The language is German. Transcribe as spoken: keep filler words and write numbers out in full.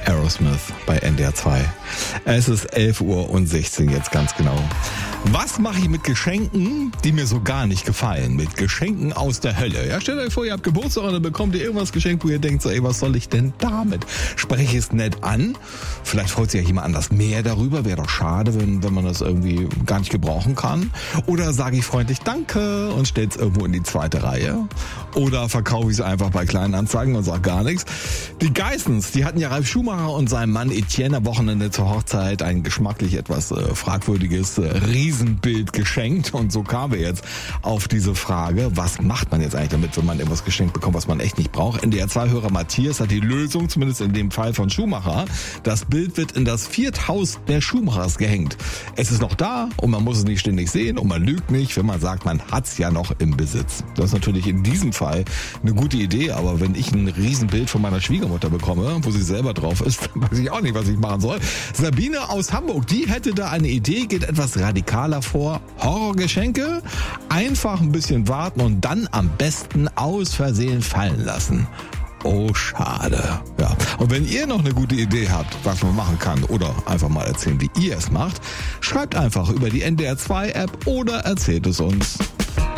Aerosmith bei N D R zwei. Es ist elf Uhr und sechzehn jetzt ganz genau. Was mache ich mit Geschenken, die mir so gar nicht gefallen? Mit Geschenken aus der Hölle. Ja, stellt euch vor, ihr habt Geburtstag und dann bekommt ihr irgendwas geschenkt, wo ihr denkt, so, ey, was soll ich denn damit? Spreche ich es nett an? Vielleicht freut sich ja jemand anders mehr darüber. Wäre doch schade, wenn, wenn man das irgendwie gar nicht gebrauchen kann. Oder sage ich freundlich Danke und stelle es irgendwo in die zweite Reihe. Oder verkaufe ich es einfach bei Kleinanzeigen und sage gar nichts. Die Geissens, die hatten ja Ralf Schumacher und seinem Mann Etienne am Wochenende zur Hochzeit ein geschmacklich etwas äh, fragwürdiges äh, Riesenbild geschenkt. Und so kamen wir jetzt auf diese Frage, was macht man jetzt eigentlich damit, wenn man irgendwas geschenkt bekommt, was man echt nicht braucht? N D R zwei-Hörer Matthias hat die Lösung, zumindest in dem Fall von Schumacher. Das Bild wird in das Vierthaus der Schumachers gehängt. Es ist noch da und man muss es nicht ständig sehen und man lügt nicht, wenn man sagt, man hat es ja noch im Besitz. Das ist natürlich in diesem Fall eine gute Idee, aber wenn ich ein Riesenbild von meiner Schwiegermutter bekomme, wo sie selber drauf ist, dann weiß ich auch nicht, was ich machen soll. Sabine aus Hamburg, die hätte da eine Idee, geht etwas radikaler vor. Horrorgeschenke, einfach ein bisschen warten und dann am besten aus Versehen fallen lassen. Oh, schade. Ja. Und wenn ihr noch eine gute Idee habt, was man machen kann oder einfach mal erzählen, wie ihr es macht, schreibt einfach über die N D R zwei App oder erzählt es uns.